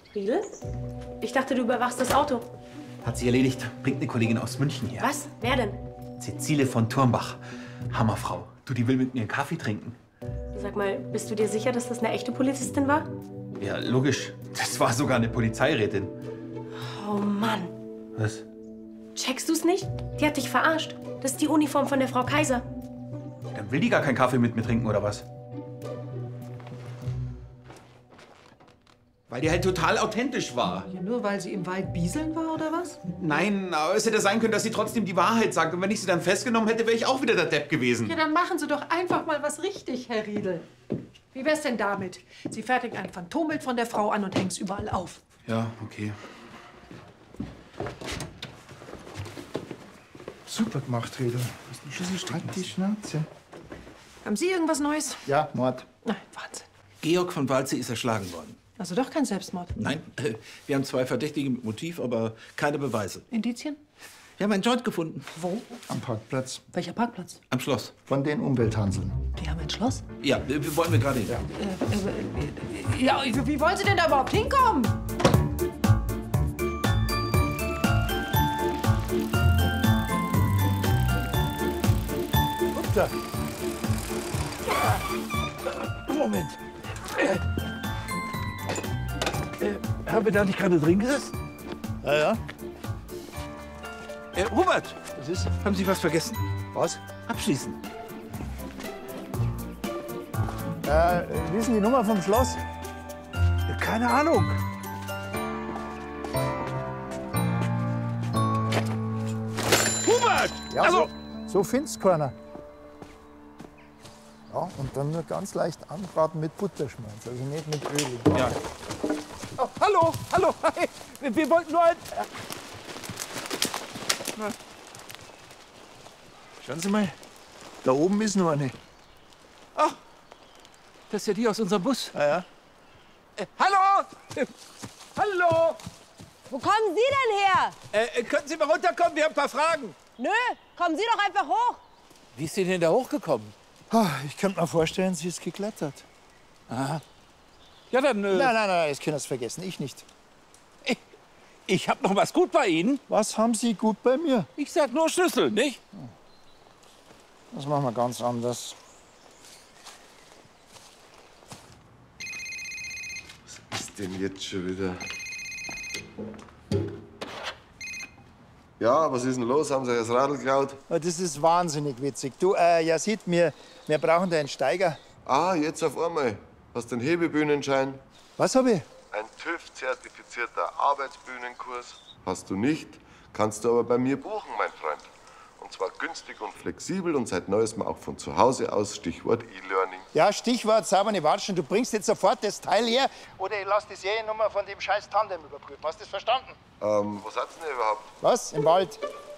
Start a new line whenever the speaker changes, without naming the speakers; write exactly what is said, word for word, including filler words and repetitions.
Riedel? Ich dachte, du überwachst das Auto.
Hat sich erledigt. Bringt eine Kollegin aus München her.
Was? Wer denn?
Cecile von Turmbach. Hammerfrau. Du, die will mit mir einen Kaffee trinken.
Sag mal, bist du dir sicher, dass das eine echte Polizistin war?
Ja, logisch. Das war sogar eine Polizeirätin.
Oh Mann.
Was?
Checkst du's nicht? Die hat dich verarscht. Das ist die Uniform von der Frau Kaiser.
Dann will die gar keinen Kaffee mit mir trinken, oder was? Weil die halt total authentisch war.
Ja, nur weil sie im Wald bieseln war, oder was?
Nein, aber es hätte sein können, dass sie trotzdem die Wahrheit sagt. Und wenn ich sie dann festgenommen hätte, wäre ich auch wieder der Depp gewesen.
Ja, dann machen Sie doch einfach mal was richtig, Herr Riedel. Wie wär's denn damit? Sie fertigen ein Phantombild von der Frau an und hängen es überall auf.
Ja, okay.
Super gemacht, Riedel. Hast du schon so die Schnauze?
Haben Sie irgendwas Neues?
Ja, Mord.
Nein, Wahnsinn.
Georg von Walze ist erschlagen worden.
Also doch kein Selbstmord.
Nein, äh, wir haben zwei Verdächtige mit Motiv, aber keine Beweise.
Indizien?
Wir haben einen Joint gefunden.
Wo?
Am Parkplatz.
Welcher Parkplatz?
Am Schloss.
Von den Umwelthanseln.
Die haben ein Schloss?
Ja, äh, wir wollen wir gerade hin.
Ja.
Äh, äh, äh, ja, wie wollen Sie denn da überhaupt hinkommen?
Upsa. Moment. Äh, äh, haben wir da nicht gerade drin gesessen? Ja, ja.
Äh, Hubert,
Was ist?
haben Sie was vergessen?
Was?
Abschließen.
Äh, wissen die Nummer vom Schloss? Keine Ahnung.
Hubert!
Ja,
Also,
so, so find's keiner. Ja, und dann nur ganz leicht anbraten mit Butterschmalz, also nicht mit Öl.
ja.
Oh, hallo, hallo, hi. Wir, wir wollten nur ein... Na. Schauen Sie mal, da oben ist noch eine.
Ach, das ist ja die aus unserem Bus.
Ah, ja.
Äh, hallo! Äh, hallo!
Wo kommen Sie denn her?
Äh, können Sie mal runterkommen? Wir haben ein paar Fragen.
Nö, kommen Sie doch einfach hoch.
Wie ist sie denn da hochgekommen?
Ah, ich könnte mir vorstellen, sie ist geklettert.
Aha. Ja, dann... Äh,
Nein, nein, nein, das können Sie vergessen, ich nicht.
ich ich habe noch was gut bei Ihnen.
Was haben Sie gut bei mir?
Ich sag nur Schlüssel, nicht?
Das machen wir ganz anders.
Was ist denn jetzt schon wieder? Ja, was ist denn los? Haben Sie das Radl geklaut?
Oh, das ist wahnsinnig witzig. Du, äh, ja, sieht mir, wir brauchen da einen Steiger.
Ah, jetzt auf einmal. Hast du einen Hebebühnenschein?
Was habe ich?
Ein TÜV-zertifizierter Arbeitsbühnenkurs. Hast du nicht, kannst du aber bei mir buchen, mein Freund. Und zwar günstig und flexibel und seit Neuestem auch von zu Hause aus, Stichwort E-Learning.
Ja, Stichwort saubere Watschen. Du bringst jetzt sofort das Teil her oder ich lass die Seriennummer von dem scheiß Tandem überprüfen. Hast du das verstanden?
Ähm, wo seid ihr denn überhaupt?
Was? Im Wald?